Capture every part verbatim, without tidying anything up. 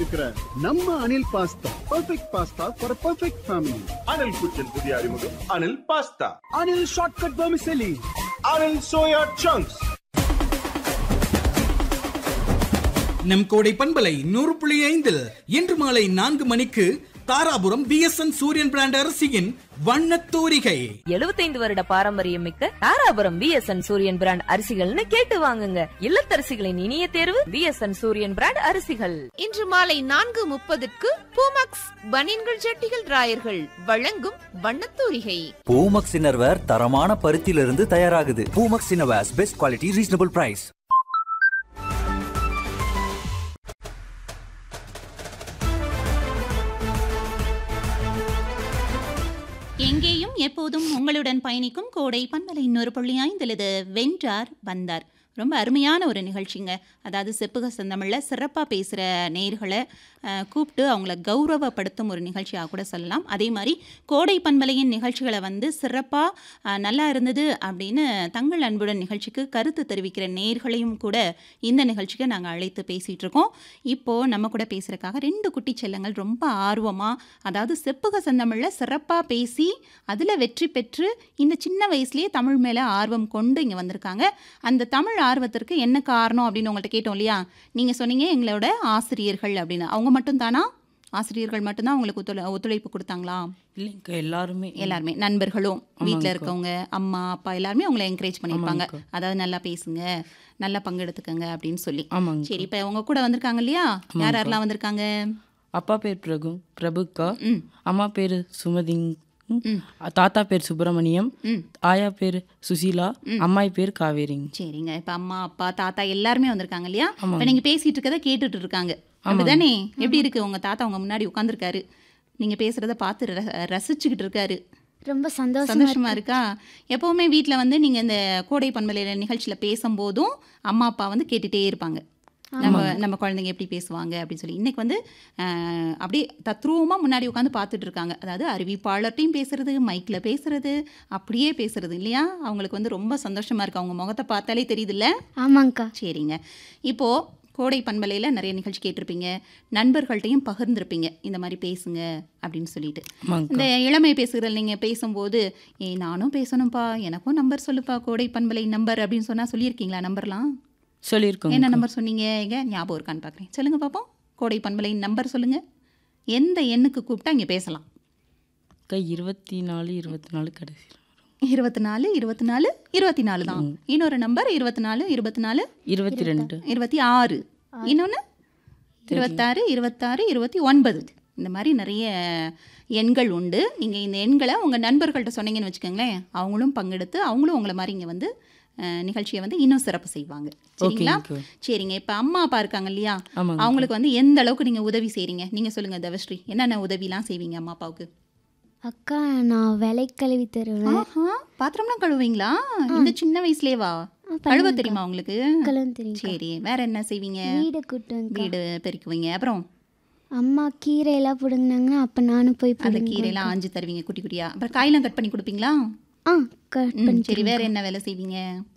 கொடுக்கிற நம்ம Anil pasta perfect pasta for perfect family. Anil குச்சின் புதிய அறிமுகம் Anil pasta. Anil shortcut vermicelli. Anil soya chunks. நம் கோடை பண்பலை நூறு புள்ளி ஐந்தில் இன்று மாலை நான்கு மணிக்கு தாராபுரம் பி எஸ் என் சூரியன் பிராண்ட் அரிசியின் வண்ணத்தூரிகை. எழுபத்தைந்து வருட பாரம்பரியம் மிக்க தாராபுரம் பி எஸ் என் சூரியன் பிராண்ட் அரிசிகள்னு கேட்டு வாங்குங்க. இல்லத்தரசிகளின் இனிய தேர்வு பி எஸ் என் சூரியன் பிராண்ட் அரிசிகள். இன்று மாலை நான்கு முப்பதுக்கு பூமக்ஸ் பனியன்கள் ஜட்டிகள் ராயர்கள் வழங்கும் வண்ணத்தூரிகை. பூமக்ஸ் இன்னர்வேர் தரமான பருத்தியிலிருந்து தயாராகுது. Poomex innerwears best quality reasonable price. எங்கேயும் எப்போதும் உங்களுடன் பயணிக்கும் கோடை பண்பலை இன்னொரு புள்ளி ஐந்திலது வென்றார் வந்தார். ரொம்ப அருமையான ஒரு நிகழ்ச்சிங்க. அதாவது செப்புக செந்தமிழில் சிறப்பாக பேசுகிற நேயர்களை கூப்பிட்டு அவங்கள கௌரவப்படுத்தும் ஒரு நிகழ்ச்சியாக கூட சொல்லலாம். அதே மாதிரி கோடை பண்பலையின் நிகழ்ச்சிகளை வந்து சிறப்பாக நல்லா இருந்தது அப்படின்னு தங்கள் அன்புடன் நிகழ்ச்சிக்கு கருத்து தெரிவிக்கிற நேயர்களையும் கூட இந்த நிகழ்ச்சிக்கு நாங்கள் அழைத்து பேசிகிட்டு இருக்கோம். இப்போது நம்ம கூட பேசுகிறதுக்காக ரெண்டு குட்டி செல்லங்கள் ரொம்ப ஆர்வமாக, அதாவது செப்புக செந்தமிழில் சிறப்பாக பேசி அதில் வெற்றி பெற்று இந்த சின்ன வயசுலேயே தமிழ் மேலே ஆர்வம் கொண்டு இங்கே வந்திருக்காங்க. அந்த தமிழ் ஆர்வத்திற்கு என்ன காரணம் அப்படின்னு உங்கள்கிட்ட கேட்டோம் இல்லையா? நீங்கள் சொன்னீங்க எங்களோட ஆசிரியர்கள் அப்படின்னு. அவங்க மட்டும் தானா? ஆசிரியர்கள் மட்டும்தான் உங்களுக்கு ஒத்துழை ஒத்துழைப்பு கொடுத்தாங்களா? இல்லைங்க, எல்லாருமே எல்லாருமே நண்பர்களும் வீட்டில் இருக்கவங்க அம்மா அப்பா எல்லாருமே அவங்கள என்கரேஜ் பண்ணியிருப்பாங்க. அதாவது நல்லா பேசுங்க, நல்லா பங்கெடுத்துக்கங்க அப்படின்னு சொல்லி. ஆமாங்க. சரி, இப்போ உங்க கூட வந்திருக்காங்க இல்லையா? யார் யாரெல்லாம் வந்திருக்காங்க? அப்பா பேர் பிரபு பிரபுக்கா, அம்மா பேர் சுமதி, தாத்தா பேர் சுப்பிரமணியம், ஆயா பேர் சுசீலா, அம்மாய் பேர் காவேரிங்க. சரிங்க, இப்போ அம்மா அப்பா தாத்தா எல்லாருமே வந்திருக்காங்க இல்லையா? இப்போ நீங்கள் பேசிட்டு இருக்கதை கேட்டுட்டு இருக்காங்க அப்படிதானே? எப்படி இருக்கு? உங்க தாத்தா உங்க முன்னாடி உட்காந்துருக்காரு, நீங்க பேசுறத பார்த்து ரசிச்சுக்கிட்டு இருக்காரு. ரொம்ப சந்தோஷம் சந்தோஷமா இருக்கா? எப்பவுமே வீட்டில் வந்து நீங்க இந்த கோடை பண்பலையில நிகழ்ச்சியில பேசும்போதும் அம்மா அப்பா வந்து கேட்டுட்டே இருப்பாங்க, நம்ம நம்ம குழந்தைங்க எப்படி பேசுவாங்க அப்படின்னு சொல்லி. இன்னைக்கு வந்து அப்படியே தத்ரூபமாக முன்னாடி உட்காந்து பார்த்துட்டு இருக்காங்க. அதாவது அறிவிப்பாளர்கிட்டையும் பேசுறது, மைக்கில் பேசுறது, அப்படியே பேசுறது இல்லையா? அவங்களுக்கு வந்து ரொம்ப சந்தோஷமா இருக்கு. அவங்க முகத்தை பார்த்தாலே தெரியுது இல்லை? ஆமாங்கக்கா. சரிங்க, இப்போது கோடை பண்பலையில் நிறைய நிகழ்ச்சி கேட்டிருப்பீங்க, நண்பர்கள்ட்டையும் பகிர்ந்துருப்பீங்க இந்த மாதிரி பேசுங்க அப்படின்னு சொல்லிட்டு. இந்த இளமை பேசுகிறத நீங்கள் பேசும்போது ஏ நானும் பேசணும்ப்பா, எனக்கும் நம்பர் சொல்லுப்பா, கோடை பண்பலை நம்பர் அப்படின்னு சொன்னால் சொல்லியிருக்கீங்களா? நம்பர்லாம் சொல்லியிருக்கோம். என்ன நம்பர் சொன்னீங்க? எங்க ஞாபகம் இருக்கான்னு பார்க்குறேன், சொல்லுங்க பார்ப்போம். கோடை பண்பலையின் நம்பர் சொல்லுங்க. எந்த எண்ணுக்கு கூப்பிட்டா இங்கே பேசலாம்? இருபத்தி நாலு இருபத்தி நாலு கடைசி இருபத்தி நாலு இருபத்தி நாலு இருபத்தி நாலு தான். இன்னொரு நம்பர் இருபத்தி நாலு இருபத்தி நாலு இருபத்தி ரெண்டு இருபத்தி ஆறு, இன்னொன்று இருபத்தாறு இருபத்தாறு இருபத்தி ஒன்பது. இந்த மாதிரி நிறைய எண்கள் உண்டு. நீங்கள் இந்த எண்களை உங்கள் நண்பர்கள்ட்ட சொன்னீங்கன்னு வச்சுக்கோங்களேன், அவங்களும் பங்கெடுத்து அவங்களும் உங்களை மாதிரி இங்கே வந்து நிகழ்ச்சியை வந்து இன்னும் சிறப்பு செய்வாங்க. சரிங்களா? சரிங்க, இப்போ அம்மா அப்பா இருக்காங்க இல்லையா? அவங்களுக்கு வந்து எந்த அளவுக்கு நீங்கள் உதவி செய்கிறீங்க நீங்கள் சொல்லுங்கள் தவஸ்ரீ. என்னென்ன உதவிலாம் செய்வீங்க அம்மா அப்பாவுக்கு? அக்கா, நான் விலை கழுவி தருவேன். பாத்திரம்லாம் கழுவுவீங்களா? இந்த சின்ன வயசுலேவா கழுவ தெரியுமா உங்களுக்கு? கழுவ தெரியும். சரி, வேற என்ன செய்வீங்க? வீடு கூட்டுவேன். வீடு பெருக்குவீங்க. அப்புறம் அம்மா கீரையெல்லாம் பிடுங்கினாங்கன்னா அப்போ நானும் போய் அந்த கீரையெல்லாம் ஆஞ்சு தருவீங்க குட்டி குட்டியா. அப்புறம் காயெல்லாம் கட் பண்ணி கொடுப்பீங்களா? ஆ, கட் பண்ணி. சரி, வேற என்ன வேலை செய்வீங்க?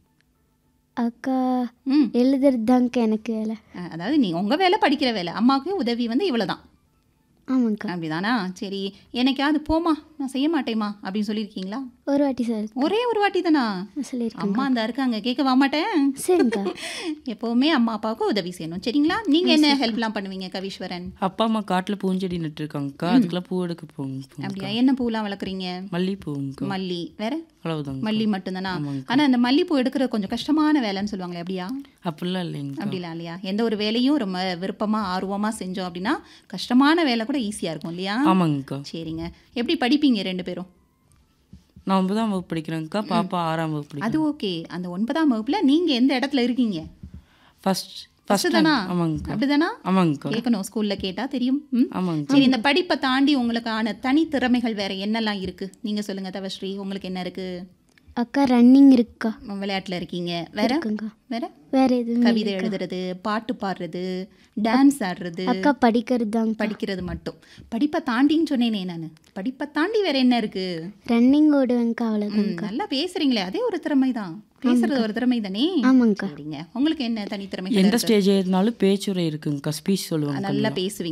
அக்கா, எழுதுறது தாங்க எனக்கு வேலை. அதாவது நீ உங்க வேலை படிக்கிற வேலை, அம்மாவுக்கு உதவி வந்து இவ்வளவுதான். ஆமாங்கக்கா. அப்படிதானா? சரி, என்னைக்காவது போமா நான் செய்ய மாட்டேம்மா அப்படின்னு சொல்லியிருக்கீங்களா? ஒரு வாட்டி சார். ஒரே ஒரு வாட்டி தானா சொல்லியிருக்கேன். அம்மா அந்த இருக்காங்க, கேட்க வா மாட்டேன். சரிங்கக்கா. எப்போவுமே அம்மா அப்பாவுக்கு உதவி செய்யணும். சரிங்களா? நீங்கள் என்ன ஹெல்ப்லாம் பண்ணுவீங்க கவிஸ்வரன்? அப்பா அம்மா காட்டில் பூஞ்செடி நட்டுருக்காங்கக்கா, அதுக்கெல்லாம் பூ எடுக்க போங்க. அப்படியா? என்ன பூலாம் வளர்க்குறீங்க? மல்லிப்பூங்க. மல்லி வேற? அவ்வளவுதாங்க. மல்லி மட்டும்தானா? ஆனால் அந்த மல்லிப்பூ எடுக்கிறது கொஞ்சம் கஷ்டமான வேலைன்னு சொல்லுவாங்களே, அப்படியா? அப்படிலாம் இல்லைங்க. அப்படிலாம் இல்லையா? எந்த ஒரு வேலையும் ரொம்ப விருப்பமாக ஆர்வமாக செஞ்சோம் அப்படின்னா கஷ்டமான வேலை கூட ஈஸியாக இருக்கும் இல்லையா? ஆமாங்கக்கா. சரிங்க, எப்படி படிப்பீங்க ரெண்டு பேரும்? நான் ஒன்பதாம் வகுப்பு படிக்கிறேங்க்கா, பாப்பா ஆறாம் வகுப்பு. அது ஓகே. அந்த ஒன்பதாம் வகுப்புல நீங்க எந்த இடத்துல இருக்கீங்க? ஃபர்ஸ்ட் ஃபர்ஸ்ட் தானா? அப்படிதானா? ஆமாங்கக்கா. கேட்கணும், ஸ்கூல்ல கேட்டா தெரியும். ஆமாங்க. சரி, இந்த படிப்பை தாண்டி உங்களுக்கான தனி திறமைகள் வேற என்னெல்லாம் இருக்கு நீங்க சொல்லுங்க தவஸ்ரீ. உங்களுக்கு என்ன இருக்கு? அக்கா, ரன்னிங் இருக்கா. விளையாட்டுல இருக்கீங்க. வேற வேற வேற எதுவும்? கவிதை எழுதுறது, பாட்டு பாடுறது, டான்ஸ் ஆடுறது. அக்கா, படிக்கிறது தான். படிக்கிறது மட்டும். படிப்பை தாண்டின்னு சொன்னேனே நான். படிப்பை தாண்டி வேற என்ன இருக்கு? ரன்னிங் ஓடுவேங்க்கா, அவ்வளோதான். நல்லா பேசுறீங்களே, அதே ஒரு திறமை தான். பேசுறது ஒரு திறமை தானே? ஆமாங்கக்கா. சரிங்க, உங்களுக்கு என்ன தனி திறமை? எந்த ஸ்டேஜ் இருந்தாலும் பேச்சுரை இருக்குங்கக்கா, ஸ்பீச் சொல்லுவாங்க. நல்லா பேசுவீங்க.